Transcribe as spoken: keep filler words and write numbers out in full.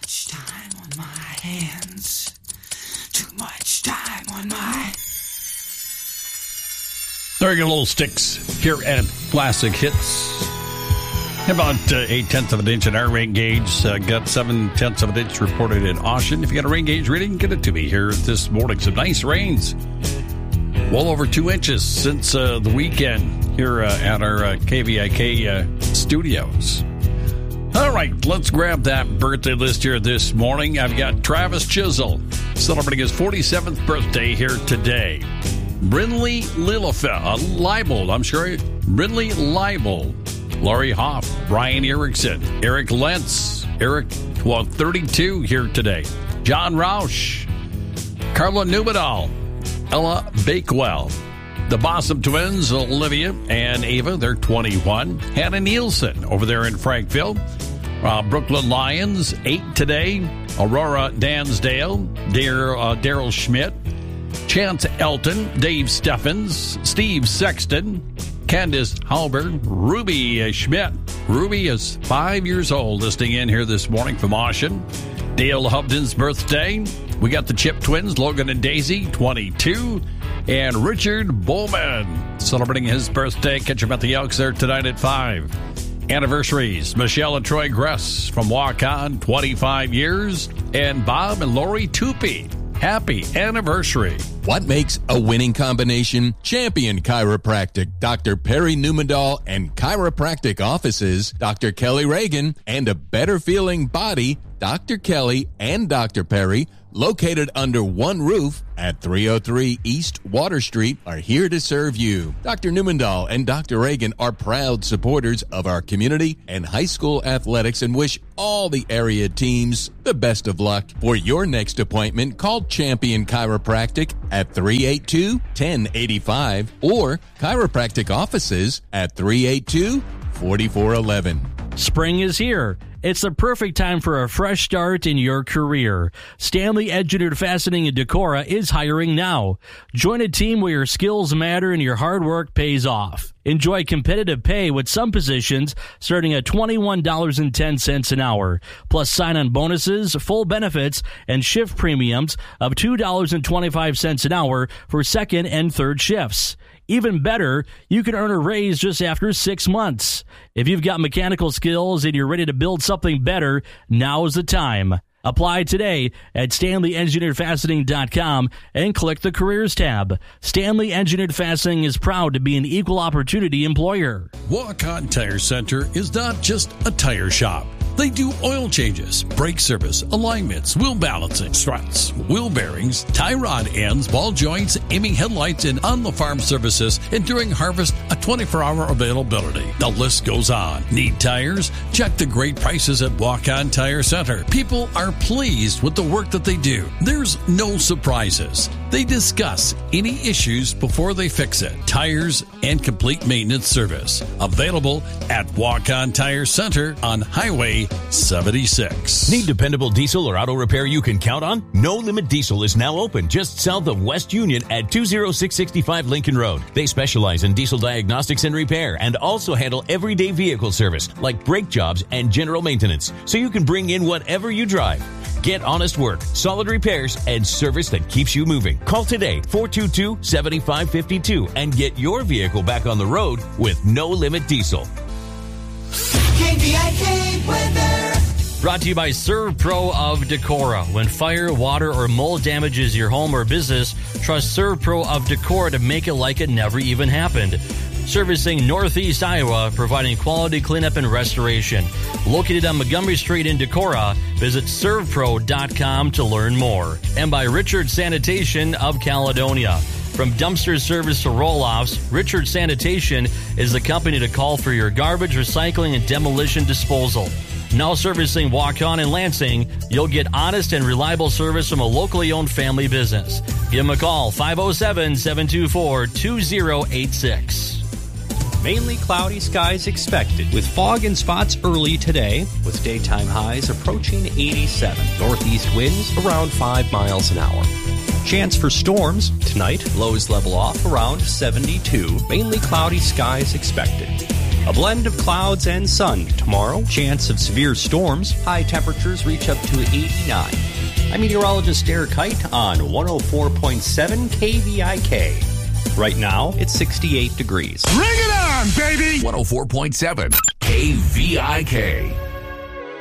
much time on my hands. Too much time on my... There you go, Little Sticks here at Classic Hits. About uh, eight-tenths of an inch in our rain gauge. Uh, got seven-tenths of an inch reported in Austin. If you got a rain gauge reading, get it to me here this morning. Some nice rains. Well over two inches since uh, the weekend here uh, at our uh, K V I K uh, studios. All right, let's grab that birthday list here this morning. I've got Travis Chisel celebrating his forty-seventh birthday here today. Brindley Lillefeld, uh, Leibold, I'm sure. Brindley Leibold. Laurie Hoff, Brian Erickson, Eric Lentz, Eric, well, thirty-two here today. John Roush, Carla Newbadal, Ella Bakewell. The Bossum twins, Olivia and Ava, they're twenty-one. Hannah Nielsen over there in Frankville. Uh, Brooklyn Lions, eight today. Aurora Dansdale, Dar- uh, Daryl Schmidt, Chance Elton, Dave Steffens, Steve Sexton, Candace Halbert, Ruby Schmidt. Ruby is five years old, listening in here this morning from Austin. Dale Hubden's birthday. We got the Chip twins, Logan and Daisy, twenty-two. And Richard Bowman celebrating his birthday. Catch him at the Elks there tonight at five. Anniversaries, Michelle and Troy Gress from Walk On, twenty-five years. And Bob and Lori Tupi. Happy anniversary. What makes a winning combination? Champion Chiropractic, Doctor Perry Newmandahl and chiropractic offices, Doctor Kelly Reagan, and a better feeling body, Doctor Kelly and Doctor Perry, located under one roof at three oh three East Water Street, are here to serve you. Doctor Newmandahl and Doctor Reagan are proud supporters of our community and high school athletics and wish all the area teams the best of luck. For your next appointment, call Champion Chiropractic at three eight two, one oh eight five or chiropractic offices at three eight two, four four one one. Spring is here. It's the perfect time for a fresh start in your career. Stanley Engineered Fastening in Decorah is hiring now. Join a team where your skills matter and your hard work pays off. Enjoy competitive pay with some positions starting at twenty-one dollars and ten cents an hour, plus sign-on bonuses, full benefits, and shift premiums of two dollars and twenty-five cents an hour for second and third shifts. Even better, you can earn a raise just after six months. If you've got mechanical skills and you're ready to build something better, now is the time. Apply today at stanley engineered fastening dot com and click the Careers tab. Stanley Engineered Fastening is proud to be an equal opportunity employer. Walk On Tire Center is not just a tire shop. They do oil changes, brake service, alignments, wheel balancing, struts, wheel bearings, tie rod ends, ball joints, aiming headlights, and on-the-farm services, and during harvest, a twenty-four hour availability. The list goes on. Need tires? Check the great prices at Walk On Tire Center. People are pleased with the work that they do. There's no surprises. They discuss any issues before they fix it. Tires and complete maintenance service. Available at Walk On Tire Center on Highway seventy-six. Need dependable diesel or auto repair you can count on? No Limit Diesel is now open just south of West Union at two oh six six five Lincoln Road. They specialize in diesel diagnostics and repair and also handle everyday vehicle service like brake jobs and general maintenance, so you can bring in whatever you drive. Get honest work, solid repairs, and service that keeps you moving. Call today, four two two, seven five five two, and get your vehicle back on the road with No Limit Diesel. K V I K weather. Brought to you by ServPro of Decorah. When fire, water, or mold damages your home or business, trust ServPro of Decorah to make it like it never even happened. Servicing Northeast Iowa, providing quality cleanup and restoration. Located on Montgomery Street in Decorah, visit serv pro dot com to learn more. And by Richard Sanitation of Caledonia. From dumpster service to roll-offs, Richard Sanitation is the company to call for your garbage, recycling, and demolition disposal. Now servicing Walk-On in Lansing, you'll get honest and reliable service from a locally owned family business. Give them a call, five oh seven, seven two four, two oh eight six. Mainly cloudy skies expected, with fog and spots early today, with daytime highs approaching eighty-seven. Northeast winds around five miles an hour. Chance for storms tonight, lows level off around seventy-two. Mainly cloudy skies expected. A blend of clouds and sun tomorrow. Chance of severe storms. High temperatures reach up to eighty-nine. I'm meteorologist Derek Height on one oh four point seven K V I K. Right now, it's sixty-eight degrees. Bring it on, baby! one oh four point seven K V I K.